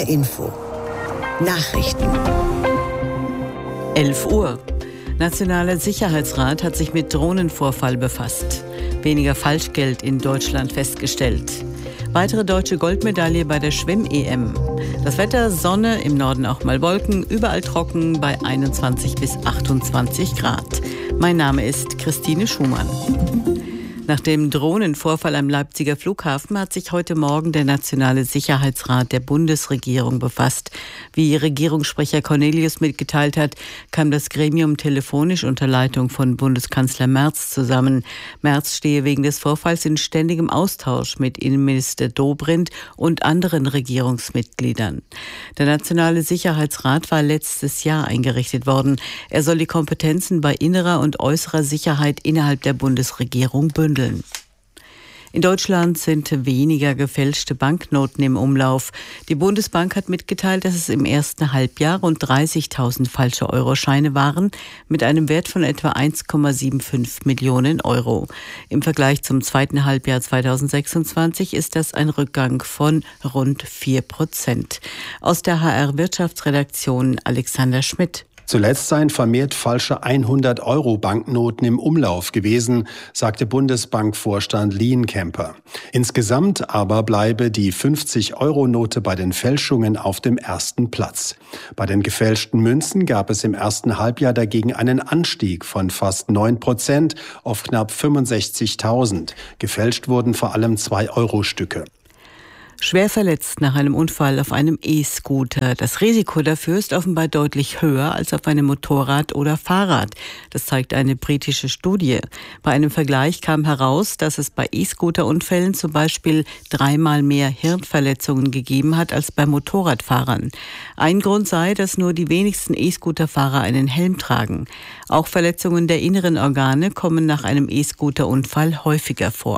NDR Info. Nachrichten. 11 Uhr. Nationaler Sicherheitsrat hat sich mit Drohnenvorfall befasst. Weniger Falschgeld in Deutschland festgestellt. Weitere deutsche Goldmedaille bei der Schwimm-EM. Das Wetter: Sonne, im Norden auch mal Wolken, überall trocken bei 21 bis 28 Grad. Mein Name ist Christine Schumann. Nach dem Drohnenvorfall am Leipziger Flughafen hat sich heute Morgen der Nationale Sicherheitsrat der Bundesregierung befasst. Wie Regierungssprecher Cornelius mitgeteilt hat, kam das Gremium telefonisch unter Leitung von Bundeskanzler Merz zusammen. Merz stehe wegen des Vorfalls in ständigem Austausch mit Innenminister Dobrindt und anderen Regierungsmitgliedern. Der Nationale Sicherheitsrat war letztes Jahr eingerichtet worden. Er soll die Kompetenzen bei innerer und äußerer Sicherheit innerhalb der Bundesregierung bündeln. In Deutschland sind weniger gefälschte Banknoten im Umlauf. Die Bundesbank hat mitgeteilt, dass es im ersten Halbjahr rund 30.000 falsche Euroscheine waren, mit einem Wert von etwa 1,75 Millionen Euro. Im Vergleich zum zweiten Halbjahr 2026 ist das ein Rückgang von rund 4%. Aus der HR-Wirtschaftsredaktion Alexander Schmidt. Zuletzt seien vermehrt falsche 100-Euro-Banknoten im Umlauf gewesen, sagte Bundesbankvorstand Lienkemper. Insgesamt aber bleibe die 50-Euro-Note bei den Fälschungen auf dem ersten Platz. Bei den gefälschten Münzen gab es im ersten Halbjahr dagegen einen Anstieg von fast 9% auf knapp 65.000. Gefälscht wurden vor allem 2-Euro-Stücke. Schwer verletzt nach einem Unfall auf einem E-Scooter. Das Risiko dafür ist offenbar deutlich höher als auf einem Motorrad oder Fahrrad. Das zeigt eine britische Studie. Bei einem Vergleich kam heraus, dass es bei E-Scooter-Unfällen zum Beispiel 3-mal mehr Hirnverletzungen gegeben hat als bei Motorradfahrern. Ein Grund sei, dass nur die wenigsten E-Scooter-Fahrer einen Helm tragen. Auch Verletzungen der inneren Organe kommen nach einem E-Scooter-Unfall häufiger vor.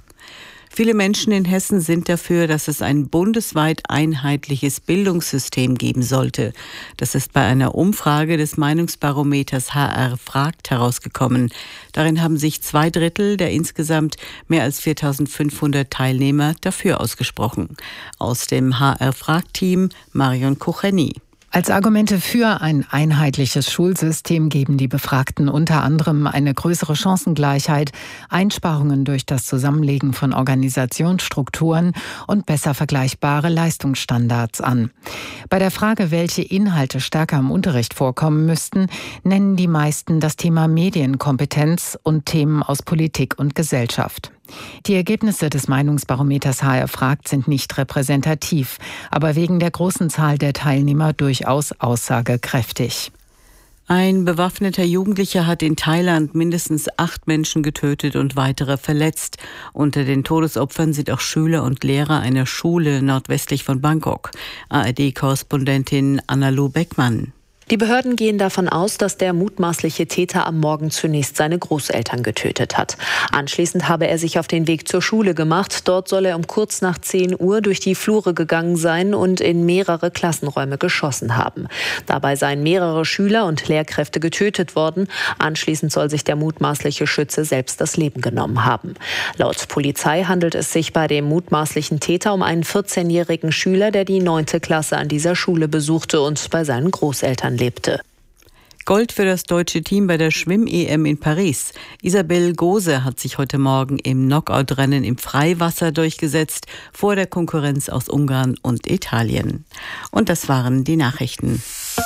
Viele Menschen in Hessen sind dafür, dass es ein bundesweit einheitliches Bildungssystem geben sollte. Das ist bei einer Umfrage des Meinungsbarometers HR fragt herausgekommen. Darin haben sich 2/3 der insgesamt mehr als 4.500 Teilnehmer dafür ausgesprochen. Aus dem HR fragt-Team Marion Kucheni. Als Argumente für ein einheitliches Schulsystem geben die Befragten unter anderem eine größere Chancengleichheit, Einsparungen durch das Zusammenlegen von Organisationsstrukturen und besser vergleichbare Leistungsstandards an. Bei der Frage, welche Inhalte stärker im Unterricht vorkommen müssten, nennen die meisten das Thema Medienkompetenz und Themen aus Politik und Gesellschaft. Die Ergebnisse des Meinungsbarometers HR fragt sind nicht repräsentativ, aber wegen der großen Zahl der Teilnehmer durchaus aussagekräftig. Ein bewaffneter Jugendlicher hat in Thailand mindestens 8 Menschen getötet und weitere verletzt. Unter den Todesopfern sind auch Schüler und Lehrer einer Schule nordwestlich von Bangkok. ARD-Korrespondentin Anna-Lu Beckmann. Die Behörden gehen davon aus, dass der mutmaßliche Täter am Morgen zunächst seine Großeltern getötet hat. Anschließend habe er sich auf den Weg zur Schule gemacht. Dort soll er um kurz nach 10 Uhr durch die Flure gegangen sein und in mehrere Klassenräume geschossen haben. Dabei seien mehrere Schüler und Lehrkräfte getötet worden. Anschließend soll sich der mutmaßliche Schütze selbst das Leben genommen haben. Laut Polizei handelt es sich bei dem mutmaßlichen Täter um einen 14-jährigen Schüler, der die 9. Klasse an dieser Schule besuchte und bei seinen Großeltern lebte. Gold für das deutsche Team bei der Schwimm-EM in Paris. Isabel Gose hat sich heute Morgen im Knockout-Rennen im Freiwasser durchgesetzt, vor der Konkurrenz aus Ungarn und Italien. Und das waren die Nachrichten.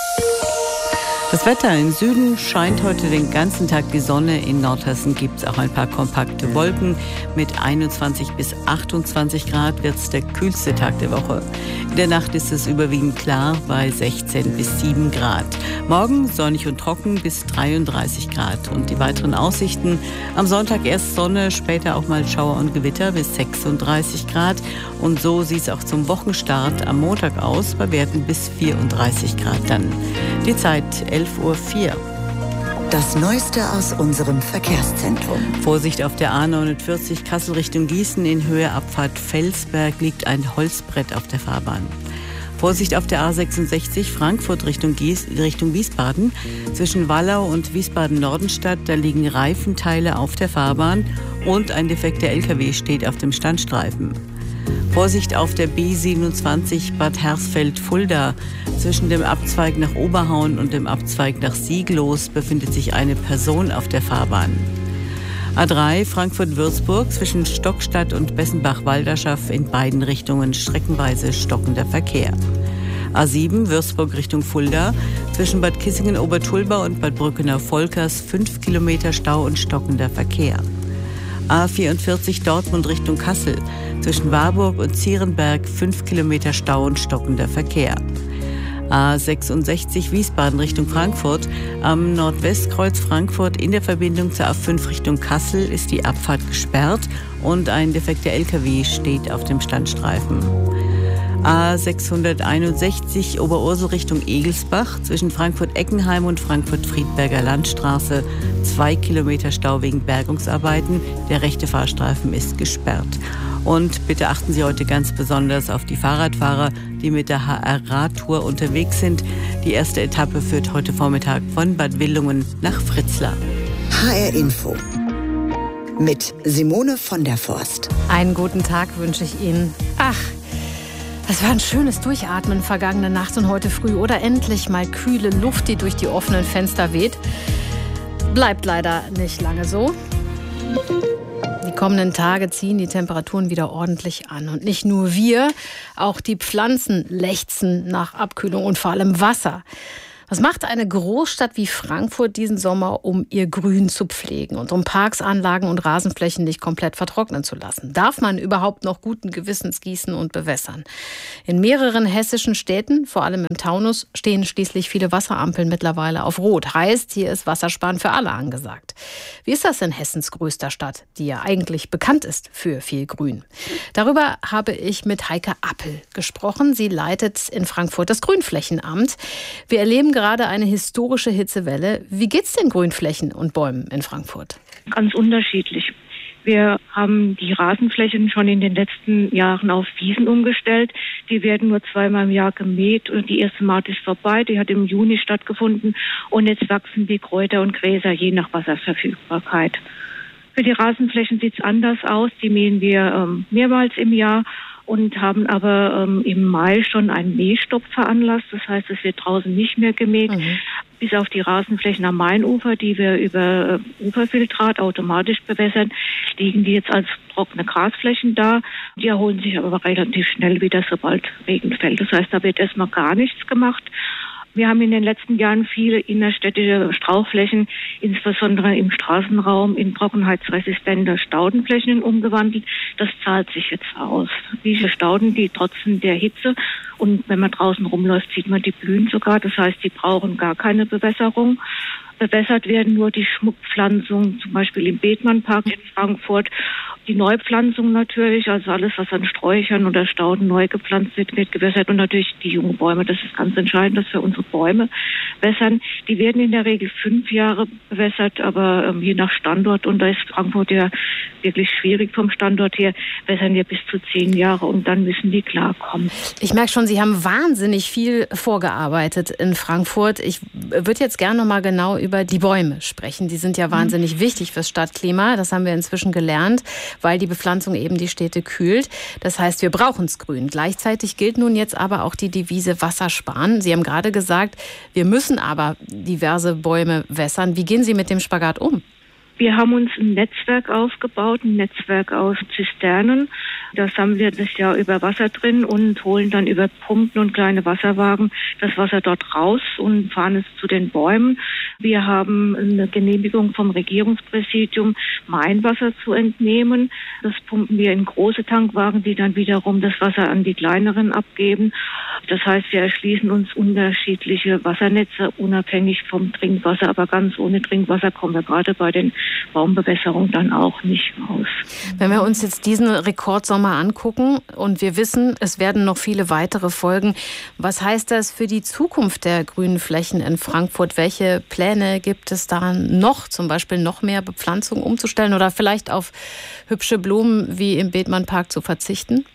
Das Wetter: im Süden scheint heute den ganzen Tag die Sonne. In Nordhessen gibt es auch ein paar kompakte Wolken. Mit 21 bis 28 Grad wird es der kühlste Tag der Woche. In der Nacht ist es überwiegend klar bei 16 bis 7 Grad. Morgen sonnig und trocken bis 33 Grad. Und die weiteren Aussichten: am Sonntag erst Sonne, später auch mal Schauer und Gewitter bis 36 Grad. Und so sieht es auch zum Wochenstart am Montag aus, bei Werten bis 34 Grad dann. Die Zeit 11:04 Uhr. Das Neueste aus unserem Verkehrszentrum. Vorsicht auf der A49 Kassel Richtung Gießen, in Höhe Abfahrt Felsberg liegt ein Holzbrett auf der Fahrbahn. Vorsicht auf der A66 Frankfurt Richtung Wiesbaden. Zwischen Wallau und Wiesbaden-Nordenstadt, da liegen Reifenteile auf der Fahrbahn und ein defekter LKW steht auf dem Standstreifen. Vorsicht auf der B27 Bad Hersfeld-Fulda. Zwischen dem Abzweig nach Oberhauen und dem Abzweig nach Sieglos befindet sich eine Person auf der Fahrbahn. A3 Frankfurt-Würzburg zwischen Stockstadt und Bessenbach-Walderschaff in beiden Richtungen streckenweise stockender Verkehr. A7 Würzburg Richtung Fulda zwischen Bad Kissingen-Obertulba und Bad Brückenau-Volkers 5 Kilometer Stau und stockender Verkehr. A44 Dortmund Richtung Kassel zwischen Warburg und Zierenberg 5 Kilometer Stau und stockender Verkehr. A66 Wiesbaden Richtung Frankfurt. Am Nordwestkreuz Frankfurt in der Verbindung zur A5 Richtung Kassel ist die Abfahrt gesperrt und ein defekter LKW steht auf dem Standstreifen. A661 Oberursel Richtung Egelsbach zwischen Frankfurt-Eckenheim und Frankfurt-Friedberger Landstraße 2 Kilometer Stau wegen Bergungsarbeiten. Der rechte Fahrstreifen ist gesperrt. Und bitte achten Sie heute ganz besonders auf die Fahrradfahrer, die mit der HR-Radtour unterwegs sind. Die erste Etappe führt heute Vormittag von Bad Wildungen nach Fritzlar. HR Info mit Simone von der Forst. Einen guten Tag wünsche ich Ihnen. Das war ein schönes Durchatmen vergangene Nacht und heute früh. Oder endlich mal kühle Luft, die durch die offenen Fenster weht. Bleibt leider nicht lange so. Die kommenden Tage ziehen die Temperaturen wieder ordentlich an. Und nicht nur wir, auch die Pflanzen lechzen nach Abkühlung und vor allem Wasser. Was macht eine Großstadt wie Frankfurt diesen Sommer, um ihr Grün zu pflegen und um Parks, Anlagen und Rasenflächen nicht komplett vertrocknen zu lassen? Darf man überhaupt noch guten Gewissens gießen und bewässern? In mehreren hessischen Städten, vor allem im Taunus, stehen schließlich viele Wasserampeln mittlerweile auf Rot. Heißt, hier ist Wassersparen für alle angesagt. Wie ist das in Hessens größter Stadt, die ja eigentlich bekannt ist für viel Grün? Darüber habe ich mit Heike Appel gesprochen. Sie leitet in Frankfurt das Grünflächenamt. Wir erleben gerade eine historische Hitzewelle. Wie geht's den Grünflächen und Bäumen in Frankfurt? Ganz unterschiedlich. Wir haben die Rasenflächen schon in den letzten Jahren auf Wiesen umgestellt. Die werden nur 2-mal im Jahr gemäht und die erste Maat ist vorbei. Die hat im Juni stattgefunden und jetzt wachsen die Kräuter und Gräser je nach Wasserverfügbarkeit. Für die Rasenflächen sieht es anders aus. Die mähen wir mehrmals im Jahr und haben aber im Mai schon einen Mähstopp veranlasst. Das heißt, es wird draußen nicht mehr gemäht, bis auf die Rasenflächen am Mainufer, die wir über Uferfiltrat automatisch bewässern, liegen die jetzt als trockene Grasflächen da. Die erholen sich aber relativ schnell wieder, sobald Regen fällt. Das heißt, da wird erstmal gar nichts gemacht. Wir haben in den letzten Jahren viele innerstädtische Strauchflächen, insbesondere im Straßenraum, in trockenheitsresistente Staudenflächen umgewandelt. Das zahlt sich jetzt aus. Diese Stauden, die trotzen der Hitze und wenn man draußen rumläuft, sieht man, die blühen sogar. Das heißt, die brauchen gar keine Bewässerung. Bewässert werden nur die Schmuckpflanzungen, zum Beispiel im Bethmannpark in Frankfurt. Die Neupflanzung natürlich, also alles, was an Sträuchern oder Stauden neu gepflanzt wird, wird gewässert. Und natürlich die jungen Bäume, das ist ganz entscheidend, dass wir unsere Bäume wässern. Die werden in der Regel 5 Jahre bewässert, aber je nach Standort, und da ist Frankfurt ja wirklich schwierig vom Standort her, wässern wir bis zu 10 Jahre und dann müssen die klarkommen. Ich merke schon, Sie haben wahnsinnig viel vorgearbeitet in Frankfurt. Ich würde jetzt gerne noch mal genau über die Bäume sprechen. Die sind ja wahnsinnig wichtig fürs Stadtklima. Das haben wir inzwischen gelernt, weil die Bepflanzung eben die Städte kühlt. Das heißt, wir brauchen's Grün. Gleichzeitig gilt nun jetzt aber auch die Devise Wasser sparen. Sie haben gerade gesagt, wir müssen aber diverse Bäume wässern. Wie gehen Sie mit dem Spagat um? Wir haben uns ein Netzwerk aufgebaut, ein Netzwerk aus Zisternen. Da sammeln wir das Jahr über Wasser drin und holen dann über Pumpen und kleine Wasserwagen das Wasser dort raus und fahren es zu den Bäumen. Wir haben eine Genehmigung vom Regierungspräsidium, Mainwasser zu entnehmen. Das pumpen wir in große Tankwagen, die dann wiederum das Wasser an die kleineren abgeben. Das heißt, wir erschließen uns unterschiedliche Wassernetze, unabhängig vom Trinkwasser. Aber ganz ohne Trinkwasser kommen wir gerade bei den Baumbewässerung dann auch nicht aus. Wenn wir uns jetzt diesen Rekordsommer angucken und wir wissen, es werden noch viele weitere folgen, was heißt das für die Zukunft der grünen Flächen in Frankfurt? Welche Pläne gibt es da noch, zum Beispiel noch mehr Bepflanzung umzustellen oder vielleicht auf hübsche Blumen wie im Bethmannpark zu verzichten?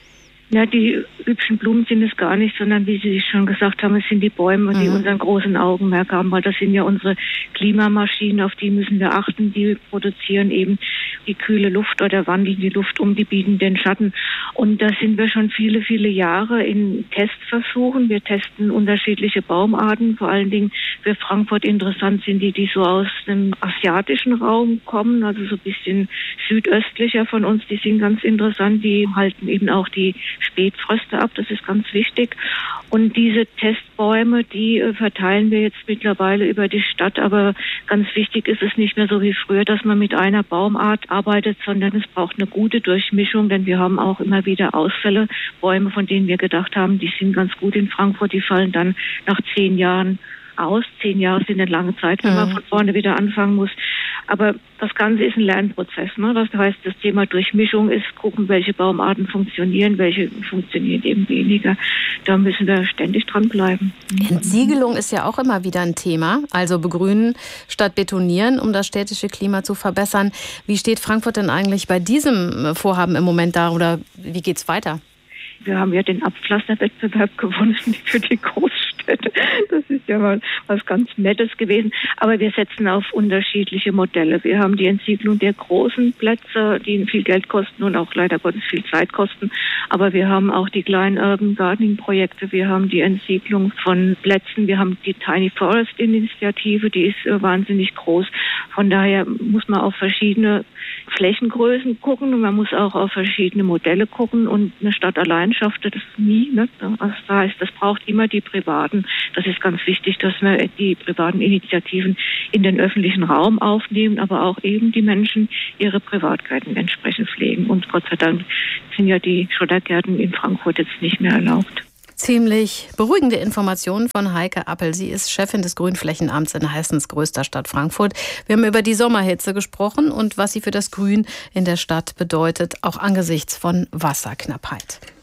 Ja, die hübschen Blumen sind es gar nicht, sondern wie Sie schon gesagt haben, es sind die Bäume, die unseren großen Augenmerk haben, weil das sind ja unsere Klimamaschinen, auf die müssen wir achten. Die produzieren eben die kühle Luft oder wandeln die Luft um, die bieten den Schatten. Und da sind wir schon viele, viele Jahre in Testversuchen. Wir testen unterschiedliche Baumarten, vor allen Dingen für Frankfurt interessant sind die so aus dem asiatischen Raum kommen, also so ein bisschen südöstlicher von uns, die sind ganz interessant, die halten eben auch die Spätfröste ab, das ist ganz wichtig. Und diese Testbäume, die verteilen wir jetzt mittlerweile über die Stadt, aber ganz wichtig ist es nicht mehr so wie früher, dass man mit einer Baumart arbeitet, sondern es braucht eine gute Durchmischung, denn wir haben auch immer wieder Ausfälle, Bäume, von denen wir gedacht haben, die sind ganz gut in Frankfurt, die fallen dann nach 10 Jahren aus. 10 Jahre sind eine lange Zeit, wenn man von vorne wieder anfangen muss. Aber das Ganze ist ein Lernprozess. Ne? Das heißt, das Thema Durchmischung ist, gucken, welche Baumarten funktionieren, welche funktionieren eben weniger. Da müssen wir ständig dranbleiben. Entsiegelung ist ja auch immer wieder ein Thema. Also begrünen statt betonieren, um das städtische Klima zu verbessern. Wie steht Frankfurt denn eigentlich bei diesem Vorhaben im Moment da oder wie geht's weiter? Wir haben ja den Abpflasterwettbewerb gewonnen für die Großstädte. Das ist ja mal was ganz Nettes gewesen. Aber wir setzen auf unterschiedliche Modelle. Wir haben die Entsiegelung der großen Plätze, die viel Geld kosten und auch leider Gottes viel Zeit kosten. Aber wir haben auch die kleinen Urban Gardening Projekte. Wir haben die Entsiegelung von Plätzen. Wir haben die Tiny Forest Initiative, die ist wahnsinnig groß. Von daher muss man auf verschiedene Flächengrößen gucken und man muss auch auf verschiedene Modelle gucken. Und eine Stadt allein schafft das nie. Ne? Das heißt, das braucht immer die Privaten. Das ist ganz wichtig, dass wir die privaten Initiativen in den öffentlichen Raum aufnehmen, aber auch eben die Menschen ihre Privatgärten entsprechend pflegen. Und Gott sei Dank sind ja die Schottergärten in Frankfurt jetzt nicht mehr erlaubt. Ziemlich beruhigende Informationen von Heike Appel. Sie ist Chefin des Grünflächenamts in Hessens größter Stadt Frankfurt. Wir haben über die Sommerhitze gesprochen und was sie für das Grün in der Stadt bedeutet, auch angesichts von Wasserknappheit.